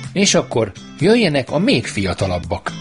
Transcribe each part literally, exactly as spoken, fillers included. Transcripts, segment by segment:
És akkor jöjjenek a még fiatalabbak.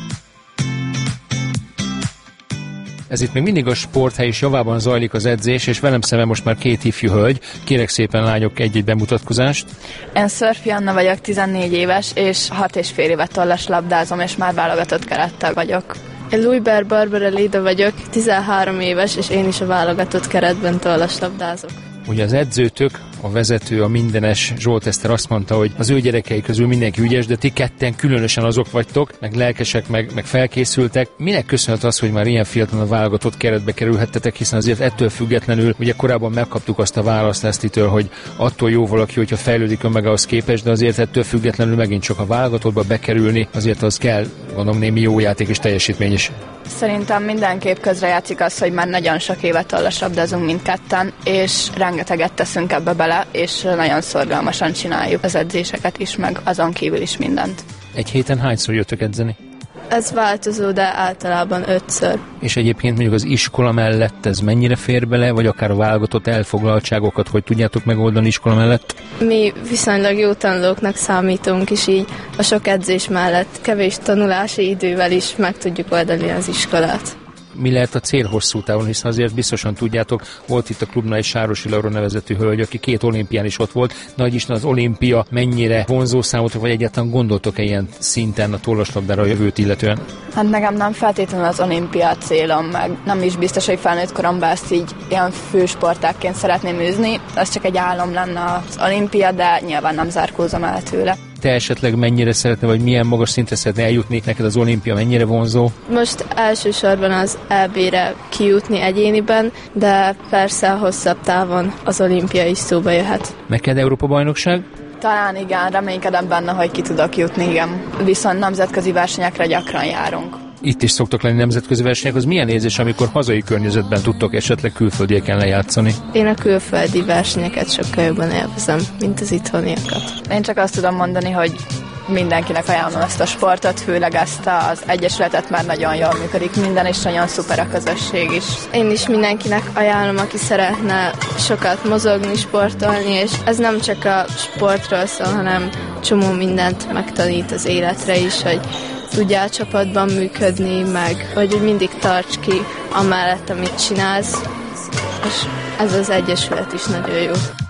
Ez itt még mindig a Sporthely és javában zajlik az edzés, és velem szemben most már két ifjú hölgy. Kérek szépen, lányok, egy-egy bemutatkozást. Én Szörfi Anna vagyok, tizennégy éves, és hat és fél éve tollaslabdázom, és már válogatott kerettel vagyok. Én Lujber Barbara Léda vagyok, tizenhárom éves, és én is a válogatott keretben tollaslabdázok. Ugye az edzőtök, a vezető, a mindenes Zsolt Eszter azt mondta, hogy az ő gyerekei közül mindenki ügyes, de ti ketten különösen azok vagytok, meg lelkesek, meg, meg felkészültek. Minek köszönhet az, hogy már ilyen fiatalon a válogatott keretbe kerülhettetek, hiszen azért ettől függetlenül, ugye korábban megkaptuk azt a választ Esztitől, hogy attól jó valaki, hogyha fejlődik önmagához képest, de azért ettől függetlenül megint csak a válogatottba bekerülni, azért az kell, gondolom, némi jó játék és teljesítmény is. Szerintem mindenképp közrejátszik az, hogy már nagyon sok évet tollaslabdázunk mindketten, és rengeteget teszünk ebbe bele, és nagyon szorgalmasan csináljuk az edzéseket is, meg azon kívül is mindent. Egy héten hányszor jöttök edzeni? Ez változó, de általában ötször. És egyébként mondjuk az iskola mellett ez mennyire fér bele, vagy akár a válogatott elfoglaltságokat, hogy tudjátok megoldani iskola mellett? Mi viszonylag jó tanulóknak számítunk, és így a sok edzés mellett kevés tanulási idővel is meg tudjuk oldani az iskolát. Mi lehet a cél hosszú távon, hiszen azért biztosan tudjátok, volt itt a klubnál egy Sárosi Laura nevezetű hölgy, aki két olimpián is ott volt. Nagy Isten, az olimpia mennyire vonzó számotokra, vagy egyáltalán gondoltok-e ilyen szinten a tollaslabdára a jövőt illetően? Hát nekem nem feltétlenül az olimpia célom, meg nem is biztos, hogy felnőtt koromban ezt így ilyen fősportákként szeretném űzni. Ez csak egy álom lenne az olimpia, de nyilván nem zárkózom el tőle. Te esetleg mennyire szeretne, vagy milyen magas szintre szeretne eljutni, neked az olimpia mennyire vonzó? Most elsősorban az é bé-re kijutni egyéniben, de persze hosszabb távon az olimpia is szóba jöhet. Neked Európa-bajnokság? Talán igen, reménykedem benne, hogy ki tudok jutni, igen. Viszont nemzetközi versenyekre gyakran járunk. Itt is szoktak lenni nemzetközi versenyek, az milyen érzés, amikor hazai környezetben tudtok esetleg külföldieken lejátszani? Én a külföldi versenyeket sokkal jobban élvezem, mint az itthoniakat. Én csak azt tudom mondani, hogy mindenkinek ajánlom ezt a sportot, főleg ezt az egyesületet, már nagyon jól működik minden, és nagyon szuper a közösség is. Én is mindenkinek ajánlom, aki szeretne sokat mozogni, sportolni, és ez nem csak a sportról szól, hanem csomó mindent megtanít az életre is, hogy tudjál csapatban működni, meg hogy mindig tarts ki amellett, amit csinálsz, és ez az egyesület is nagyon jó.